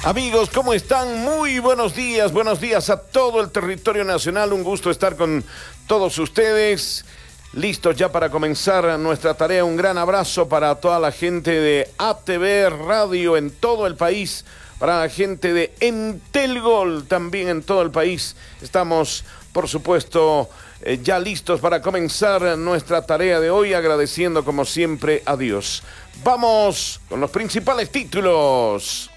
Amigos, ¿cómo están? Muy buenos días a todo el territorio nacional. Un gusto estar con todos ustedes. Listos ya para comenzar nuestra tarea. Un gran abrazo para toda la gente de ATV Radio en todo el país, para la gente de Entelgol también en todo el país. Estamos, por supuesto, ya listos para comenzar nuestra tarea de hoy, agradeciendo como siempre a Dios. Vamos con los principales títulos.